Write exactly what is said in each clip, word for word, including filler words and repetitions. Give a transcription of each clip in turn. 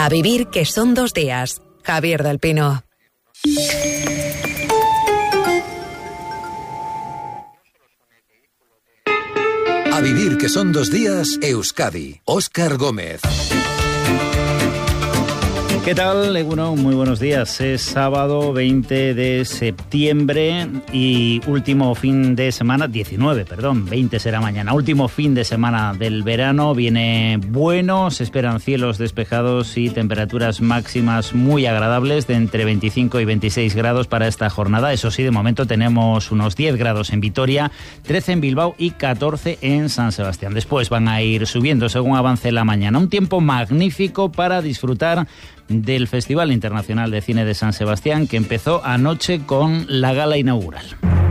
A vivir que son dos días. Javier del Pino. A vivir que son dos días, Euskadi. Óscar Gómez. ¿Qué tal, Egunon? Muy buenos días. Es sábado veinte de septiembre y último fin de semana, diecinueve, perdón, veinte será mañana. Último fin de semana del verano, viene bueno, se esperan cielos despejados y temperaturas máximas muy agradables de entre veinticinco y veintiséis grados para esta jornada. Eso sí, de momento tenemos unos diez grados en Vitoria, trece en Bilbao y catorce en San Sebastián. Después van a ir subiendo según avance la mañana. Un tiempo magnífico para disfrutar del Festival Internacional de Cine de San Sebastián, que empezó anoche con la gala inaugural.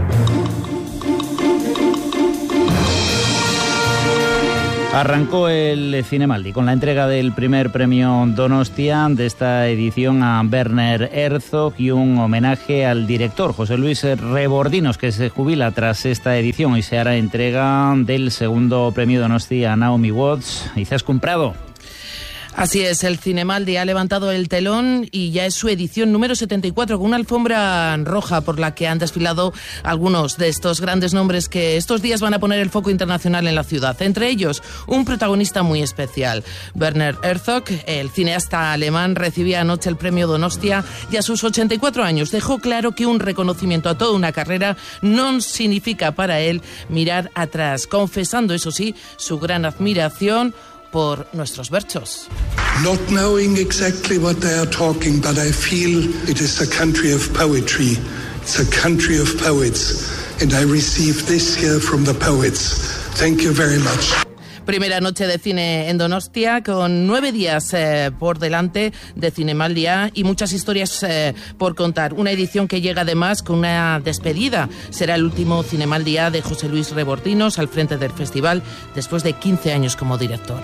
Arrancó el Cinemaldi con la entrega del primer premio Donostia de esta edición a Werner Herzog y un homenaje al director José Luis Rebordinos, que se jubila tras esta edición, y se hará entrega del segundo premio Donostia a Naomi Watts. Izaskun Prado. Así es, el Cinemaldi ha levantado el telón y ya es su edición número setenta y cuatro, con una alfombra roja por la que han desfilado algunos de estos grandes nombres que estos días van a poner el foco internacional en la ciudad. Entre ellos, un protagonista muy especial. Werner Herzog, el cineasta alemán, recibía anoche el premio Donostia y a sus ochenta y cuatro años dejó claro que un reconocimiento a toda una carrera no significa para él mirar atrás, confesando, eso sí, su gran admiración por nuestros berchos. Not knowing exactly what they are talking, but I feel it is a country of poetry. It's a country of poets, and I receive this here from the poets. Thank you very much. Primera noche de cine en Donostia, con nueve días eh, por delante de Cinemaldia y muchas historias eh, por contar. Una edición que llega además con una despedida. Será el último Cinemaldia de José Luis Rebordinos al frente del festival después de quince años como director.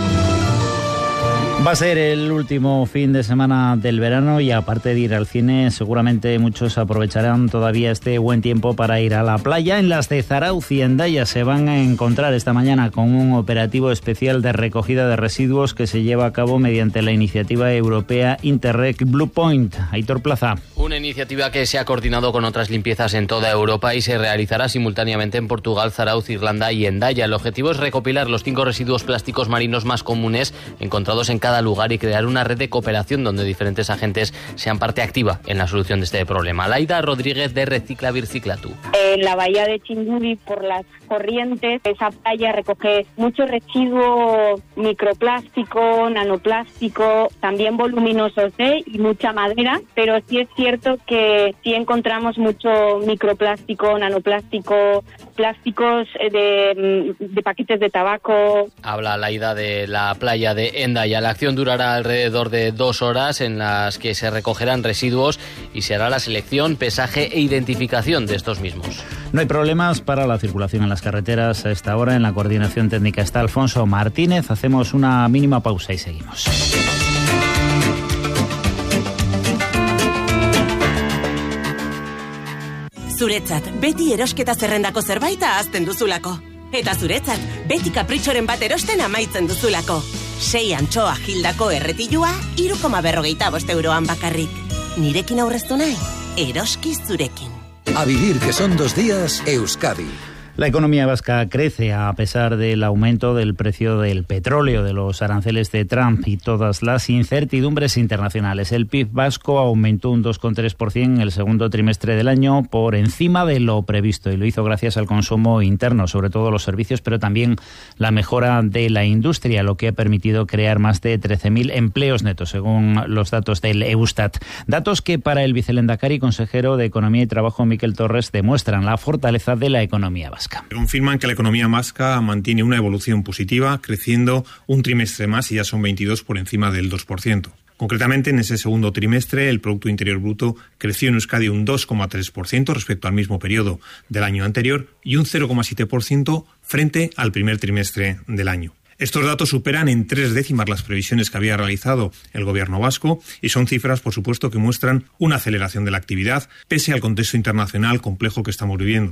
Va a ser el último fin de semana del verano y aparte de ir al cine, seguramente muchos aprovecharán todavía este buen tiempo para ir a la playa. En las de Zarautz y Hendaya se van a encontrar esta mañana con un operativo especial de recogida de residuos que se lleva a cabo mediante la iniciativa europea Interreg Blue Point. Aitor Plaza. Una iniciativa que se ha coordinado con otras limpiezas en toda Europa y se realizará simultáneamente en Portugal, Zarautz, Irlanda y Hendaya. El objetivo es recopilar los cinco residuos plásticos marinos más comunes encontrados en cada lugar y crear una red de cooperación donde diferentes agentes sean parte activa en la solución de este problema. Laida Rodríguez de Recicla Birciclatu. En la bahía de Txingudi, por las corrientes, esa playa recoge mucho residuo microplástico, nanoplástico, también voluminosos ¿eh? y mucha madera, pero sí es cierto que sí encontramos mucho microplástico, nanoplástico, plásticos de, de paquetes de tabaco. Habla Laida de la playa de Hendaya. La acción durará alrededor de dos horas en las que se recogerán residuos y se hará la selección, pesaje e identificación de estos mismos. No hay problemas para la circulación en las carreteras a esta hora. En la coordinación técnica está Alfonso Martínez. Hacemos una mínima pausa y seguimos. Zuretzat, beti erosketa zerrendako zerbait ahazten duzulako. Eta zuretzat, beti kapritxoren bat erosten amaitzen duzulako. Sei antxoa gildako erretilua, hiru koma berrogeita bost euroan bakarrik. Nirekin aurreztu nahi, eroski zurekin. A vivir que son dos días, Euskadi. La economía vasca crece a pesar del aumento del precio del petróleo, de los aranceles de Trump y todas las incertidumbres internacionales. El P I B vasco aumentó un dos coma tres por ciento en el segundo trimestre del año, por encima de lo previsto, y lo hizo gracias al consumo interno, sobre todo los servicios, pero también la mejora de la industria, lo que ha permitido crear más de trece mil empleos netos, según los datos del Eustat. Datos que para el vicelendakari consejero de Economía y Trabajo, Miquel Torres, demuestran la fortaleza de la economía vasca. Confirman que la economía vasca mantiene una evolución positiva, creciendo un trimestre más y ya son veintidós por encima del dos por ciento. Concretamente, en ese segundo trimestre, el Producto Interior Bruto creció en Euskadi un dos coma tres por ciento respecto al mismo periodo del año anterior y un cero coma siete por ciento frente al primer trimestre del año. Estos datos superan en tres décimas las previsiones que había realizado el gobierno vasco y son cifras, por supuesto, que muestran una aceleración de la actividad pese al contexto internacional complejo que estamos viviendo.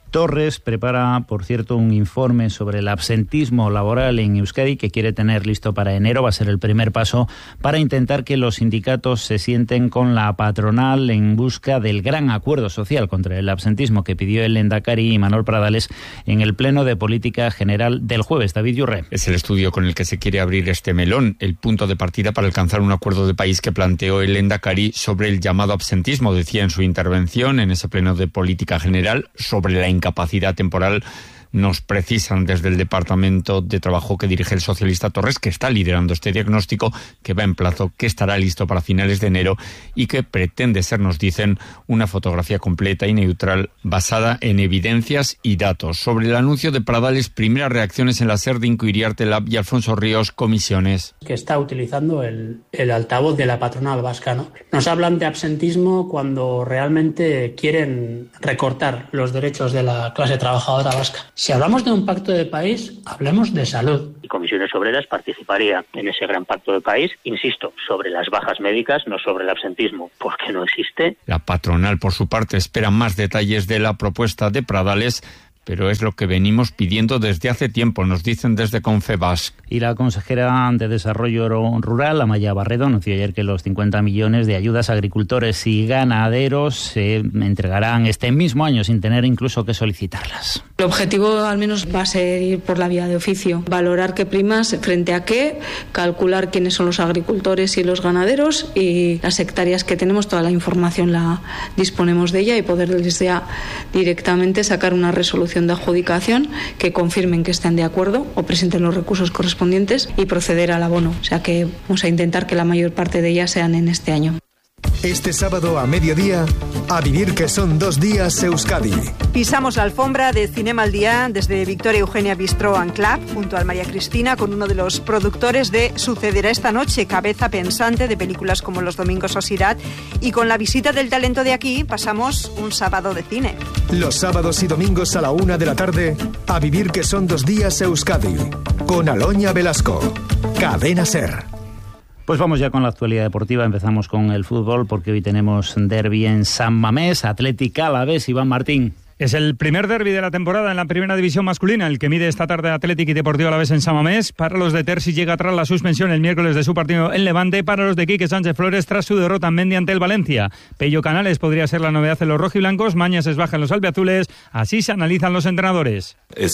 Torres prepara, por cierto, un informe sobre el absentismo laboral en Euskadi que quiere tener listo para enero. Va a ser el primer paso para intentar que los sindicatos se sienten con la patronal en busca del gran acuerdo social contra el absentismo que pidió el Lehendakari Imanol Pradales en el Pleno de Política General del jueves. David Yurre. Es el estudio con el que se quiere abrir este melón, el punto de partida para alcanzar un acuerdo de país que planteó el Lehendakari sobre el llamado absentismo. Decía en su intervención en ese Pleno de Política General sobre la incapacidad temporal. Nos precisan desde el Departamento de Trabajo que dirige el socialista Torres, que está liderando este diagnóstico, que va en plazo, que estará listo para finales de enero y que pretende ser, nos dicen, una fotografía completa y neutral basada en evidencias y datos. Sobre el anuncio de Pradales, primeras reacciones en la SER de Inquiriarte Lab y Alfonso Ríos, comisiones. Que está utilizando el, el altavoz de la patronal vasca, ¿no? Nos hablan de absentismo cuando realmente quieren recortar los derechos de la clase trabajadora vasca. Si hablamos de un pacto de país, hablemos de salud. Y Comisiones Obreras participaría en ese gran pacto de país, insisto, sobre las bajas médicas, no sobre el absentismo, porque no existe. La patronal, por su parte, espera más detalles de la propuesta de Pradales, pero es lo que venimos pidiendo desde hace tiempo, nos dicen desde Confebask. Y la consejera de Desarrollo Rural, Amaya Barredo, anunció ayer que los cincuenta millones de ayudas a agricultores y ganaderos se entregarán este mismo año sin tener incluso que solicitarlas. El objetivo al menos va a ser ir por la vía de oficio, valorar qué primas frente a qué, calcular quiénes son los agricultores y los ganaderos y las hectáreas que tenemos, toda la información la disponemos de ella y poderles ya directamente sacar una resolución de adjudicación que confirmen que están de acuerdo o presenten los recursos correspondientes y proceder al abono. O sea que vamos a intentar que la mayor parte de ellas sean en este año. Este sábado a mediodía, a vivir que son dos días Euskadi. Pisamos la alfombra de Cinema al Día desde Victoria Eugenia Bistro and Club, junto al María Cristina, con uno de los productores de Sucederá esta noche, cabeza pensante de películas como Los Domingos Osirat, y con la visita del talento de aquí pasamos un sábado de cine. Los sábados y domingos a la una de la tarde, a vivir que son dos días Euskadi, con Aloña Velasco, Cadena SER. Pues vamos ya con la actualidad deportiva. Empezamos con el fútbol porque hoy tenemos derbi en San Mamés, Athletic Alavés, Iván Martín. Es el primer derbi de la temporada en la primera división masculina, el que mide esta tarde Athletic y Deportivo Alavés en San Mamés. Para los de Terzi llega tras la suspensión el miércoles de su partido en Levante. Para los de Quique Sánchez Flores tras su derrota en Mendy ante el Valencia. Pello Canales podría ser la novedad en los rojiblancos. Mañas es baja en los albiazules. Así se analizan los entrenadores.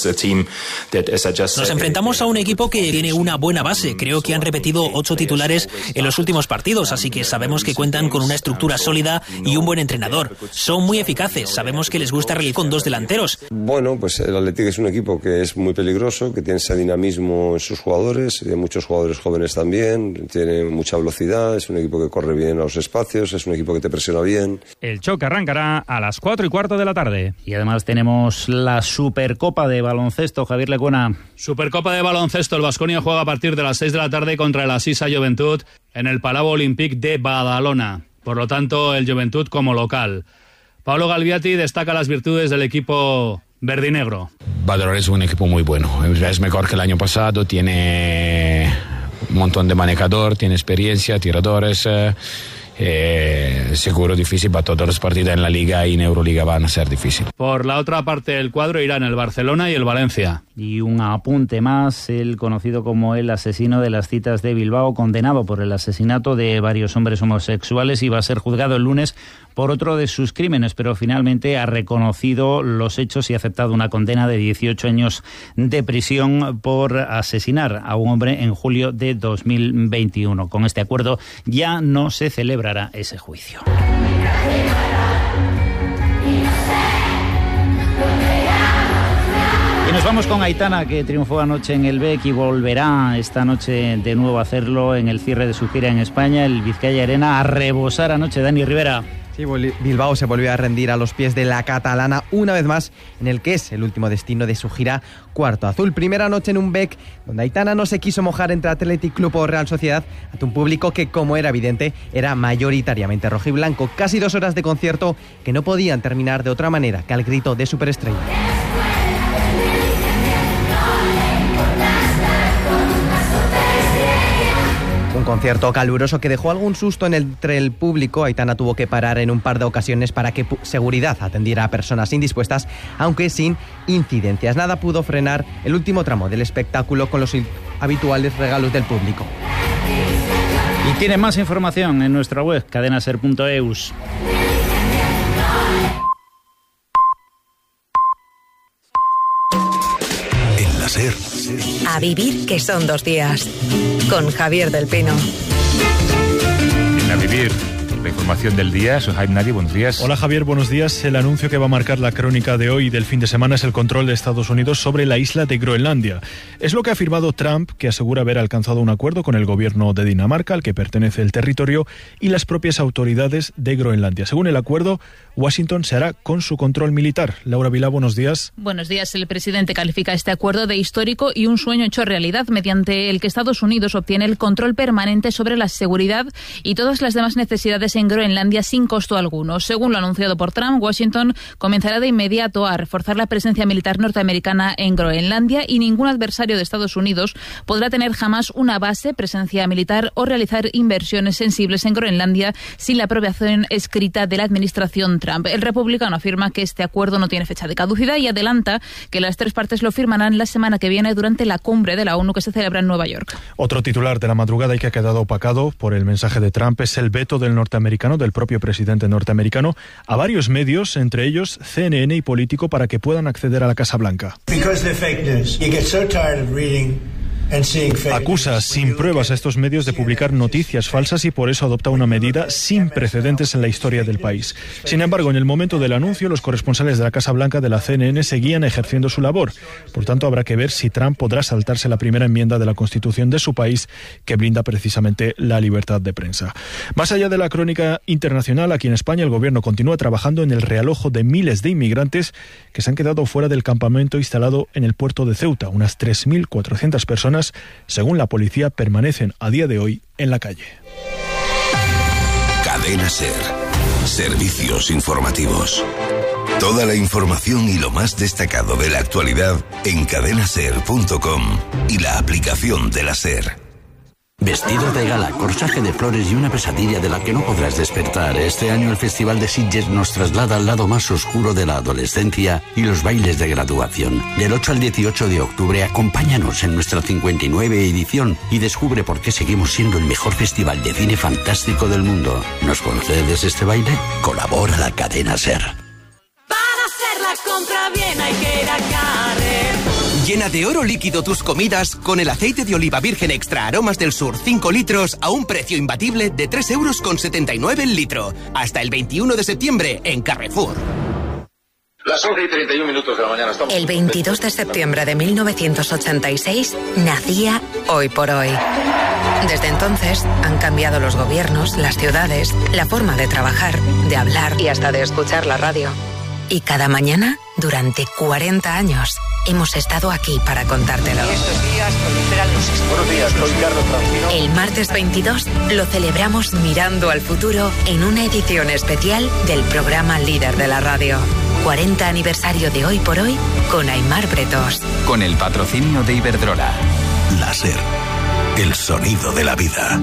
Nos enfrentamos a un equipo que tiene una buena base. Creo que han repetido ocho titulares en los últimos partidos, así que sabemos que cuentan con una estructura sólida y un buen entrenador. Son muy eficaces. Sabemos que les gusta realizar con dos delanteros. Bueno, pues el Athletic es un equipo que es muy peligroso, que tiene ese dinamismo en sus jugadores, tiene muchos jugadores jóvenes también, tiene mucha velocidad, es un equipo que corre bien a los espacios, es un equipo que te presiona bien. El choque arrancará a las cuatro y cuarto de la tarde. Y además tenemos la Supercopa de baloncesto, Javier Lecuona. Supercopa de baloncesto, el Baskonia juega a partir de las seis de la tarde contra el Asisa Joventut en el Palau Olímpic de Badalona. Por lo tanto, el Joventut como local. Pablo Galviati destaca las virtudes del equipo verdinegro. Badalona es un equipo muy bueno, es mejor que el año pasado, tiene un montón de manejador, tiene experiencia, tiradores, eh, eh, seguro difícil para todos los partidos en la Liga y en Euroliga van a ser difíciles. Por la otra parte del cuadro irán el Barcelona y el Valencia. Y un apunte más, el conocido como el asesino de las citas de Bilbao, condenado por el asesinato de varios hombres homosexuales, iba a ser juzgado el lunes por otro de sus crímenes, pero finalmente ha reconocido los hechos y ha aceptado una condena de dieciocho años de prisión por asesinar a un hombre en julio de dos mil veintiuno. Con este acuerdo ya no se celebrará ese juicio. Y nos vamos con Aitana, que triunfó anoche en el B E C y volverá esta noche de nuevo a hacerlo en el cierre de su gira en España, el Vizcaya Arena, a rebosar anoche. Dani Rivera. Sí, Bilbao se volvió a rendir a los pies de la catalana una vez más en el que es el último destino de su gira Cuarto Azul. Primera noche en un B E C donde Aitana no se quiso mojar entre Athletic Club o Real Sociedad ante un público que, como era evidente, era mayoritariamente rojiblanco. Casi dos horas de concierto que no podían terminar de otra manera que al grito de superestrella. Un un concierto caluroso que dejó algún susto en el, entre el público. Aitana tuvo que parar en un par de ocasiones para que pu- seguridad atendiera a personas indispuestas, aunque sin incidencias. Nada pudo frenar el último tramo del espectáculo con los habituales regalos del público. Y tiene más información en nuestra web, cadenaser punto eus. En la SER. A vivir que son dos días. Con Javier del Pino. En A Vivir, la información del día. Soy Jaime Nari, buenos días. Hola Javier, buenos días. El anuncio que va a marcar la crónica de hoy y del fin de semana es el control de Estados Unidos sobre la isla de Groenlandia. Es lo que ha afirmado Trump, que asegura haber alcanzado un acuerdo con el gobierno de Dinamarca, al que pertenece el territorio, y las propias autoridades de Groenlandia. Según el acuerdo, Washington se hará con su control militar. Laura Vilá, buenos días. Buenos días. El presidente califica este acuerdo de histórico y un sueño hecho realidad, mediante el que Estados Unidos obtiene el control permanente sobre la seguridad y todas las demás necesidades en Groenlandia sin costo alguno. Según lo anunciado por Trump, Washington comenzará de inmediato a reforzar la presencia militar norteamericana en Groenlandia y ningún adversario de Estados Unidos podrá tener jamás una base, presencia militar o realizar inversiones sensibles en Groenlandia sin la aprobación escrita de la administración Trump. El republicano afirma que este acuerdo no tiene fecha de caducidad y adelanta que las tres partes lo firmarán la semana que viene durante la cumbre de la ONU que se celebra en Nueva York. Otro titular de la madrugada y que ha quedado opacado por el mensaje de Trump es el veto del norteamericano, del propio presidente norteamericano, a varios medios, entre ellos C N N y Político, para que puedan acceder a la Casa Blanca. Acusa sin pruebas a estos medios de publicar noticias falsas y por eso adopta una medida sin precedentes en la historia del país. Sin embargo, en el momento del anuncio, los corresponsales de la Casa Blanca de la C N N seguían ejerciendo su labor. Por tanto, habrá que ver si Trump podrá saltarse la primera enmienda de la Constitución de su país, que blinda precisamente la libertad de prensa. Más allá de la crónica internacional, aquí en España el gobierno continúa trabajando en el realojo de miles de inmigrantes que se han quedado fuera del campamento instalado en el puerto de Ceuta. Unas tres mil cuatrocientas personas, según la policía, permanecen a día de hoy en la calle. Cadena SER. Servicios informativos. Toda la información y lo más destacado de la actualidad en cadenaser punto com y la aplicación de la SER. Vestido de gala, corsaje de flores y una pesadilla de la que no podrás despertar. Este año el Festival de Sitges nos traslada al lado más oscuro de la adolescencia y los bailes de graduación. Del ocho al dieciocho de octubre, acompáñanos en nuestra cincuenta y nueve edición y descubre por qué seguimos siendo el mejor festival de cine fantástico del mundo. ¿Nos concedes este baile? Colabora la cadena SER. Para hacer la compra bien hay que ir a Carrefour. Llena de oro líquido tus comidas con el aceite de oliva virgen extra aromas del sur cinco litros a un precio imbatible de tres euros con setenta y nueve el litro. Hasta el veintiuno de septiembre en Carrefour. Las once y treinta y un minutos de la mañana estamos... El veintidós de septiembre de mil novecientos ochenta y seis nacía Hoy por Hoy. Desde entonces han cambiado los gobiernos, las ciudades, la forma de trabajar, de hablar y hasta de escuchar la radio. Y cada mañana, durante cuarenta años, hemos estado aquí para contártelo. Estos días proliferan los... Buenos días, soy Carlos Francino. El martes veintidós lo celebramos mirando al futuro en una edición especial del programa líder de la radio. cuarenta aniversario de Hoy por Hoy con Aimar Bretos. Con el patrocinio de Iberdrola. La SER. El sonido de la vida.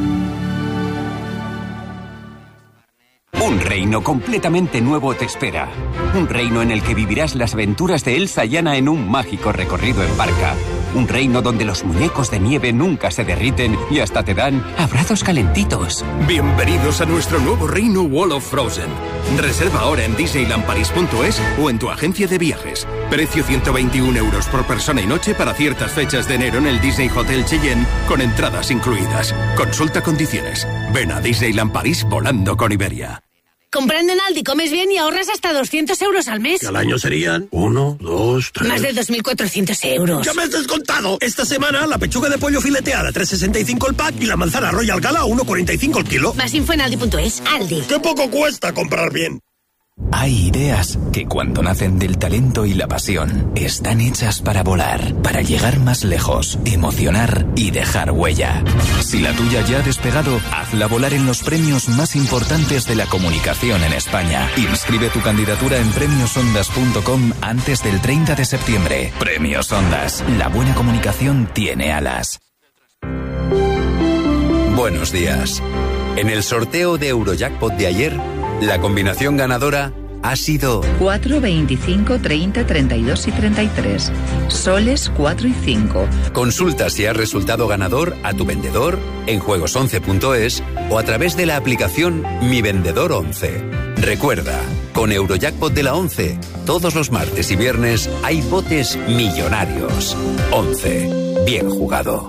Un reino completamente nuevo te espera. Un reino en el que vivirás las aventuras de Elsa y Anna en un mágico recorrido en barca. Un reino donde los muñecos de nieve nunca se derriten y hasta te dan abrazos calentitos. Bienvenidos a nuestro nuevo reino Wall of Frozen. Reserva ahora en disneyland paris punto es o en tu agencia de viajes. Precio ciento veintiún euros por persona y noche para ciertas fechas de enero en el Disney Hotel Cheyenne con entradas incluidas. Consulta condiciones. Ven a Disneyland París volando con Iberia. Comprando en Aldi comes bien y ahorras hasta doscientos euros al mes. Que al año serían uno, dos, tres... Más de dos mil cuatrocientos euros. ¡Ya me has descontado! Esta semana la pechuga de pollo fileteada a tres sesenta y cinco el pack y la manzana Royal Gala a uno cuarenta y cinco el kilo. Más info en aldi punto es. Aldi. ¡Qué poco cuesta comprar bien! Hay ideas que cuando nacen del talento y la pasión están hechas para volar, para llegar más lejos, emocionar y dejar huella. Si la tuya ya ha despegado, hazla volar en los premios más importantes de la comunicación en España. Inscribe tu candidatura en premios ondas punto com antes del treinta de septiembre. Premios Ondas. La buena comunicación tiene alas. Buenos días. En el sorteo de Eurojackpot de ayer, la combinación ganadora ha sido cuatro, veinticinco, treinta, treinta y dos y treinta y tres. Soles cuatro y cinco. Consulta si has resultado ganador a tu vendedor en juegos once punto es o a través de la aplicación Mi Vendedor once. Recuerda, con Eurojackpot de la once, todos los martes y viernes hay botes millonarios. once. Bien jugado.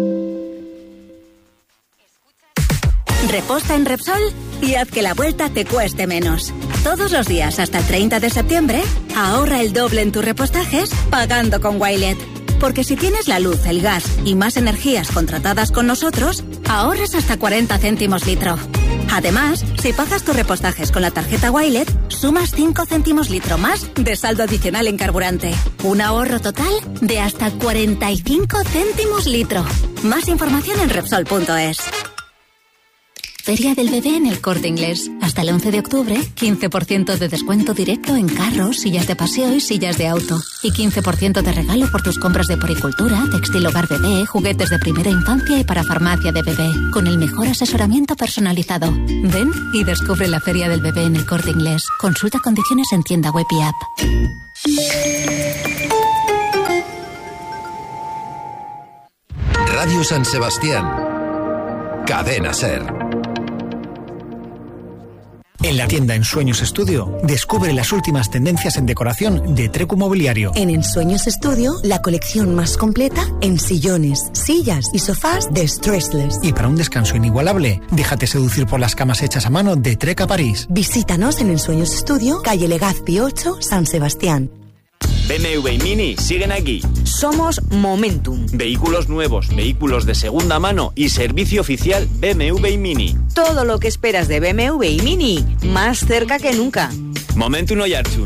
Reposta en Repsol y haz que la vuelta te cueste menos. Todos los días hasta el treinta de septiembre, ahorra el doble en tus repostajes pagando con Wilet. Porque si tienes la luz, el gas y más energías contratadas con nosotros, ahorras hasta cuarenta céntimos litro. Además, si pagas tus repostajes con la tarjeta Wilet, sumas cinco céntimos litro más de saldo adicional en carburante. Un ahorro total de hasta cuarenta y cinco céntimos litro. Más información en Repsol punto es. Feria del Bebé en El Corte Inglés. Hasta el once de octubre, quince por ciento de descuento directo en carros, sillas de paseo y sillas de auto. Y quince por ciento de regalo por tus compras de poricultura, textil hogar bebé, juguetes de primera infancia y para farmacia de bebé. Con el mejor asesoramiento personalizado. Ven y descubre la Feria del Bebé en El Corte Inglés. Consulta condiciones en tienda web y app. Radio San Sebastián. Cadena SER. En la tienda Ensueños Estudio, descubre las últimas tendencias en decoración de Trecu Mobiliario. En Ensueños Estudio, la colección más completa en sillones, sillas y sofás de Stressless. Y para un descanso inigualable, déjate seducir por las camas hechas a mano de Treca París. Visítanos en Ensueños Estudio, calle Legazpi ocho, San Sebastián. B M W y Mini siguen aquí. Somos Momentum. Vehículos nuevos, vehículos de segunda mano y servicio oficial B M W y Mini. Todo lo que esperas de B M W y Mini, más cerca que nunca. Momentum Oyartxun.